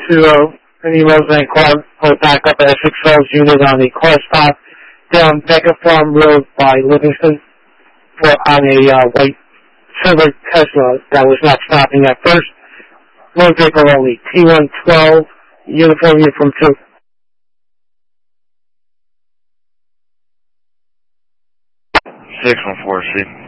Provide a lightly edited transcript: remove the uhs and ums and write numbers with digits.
any Roseland car pulled back up at Essex Falls unit on the car stop down Becca Farm Road by Livingston on a white silver Tesla that was not stopping at first. One vehicle only, T112, uniform from 2. 614C.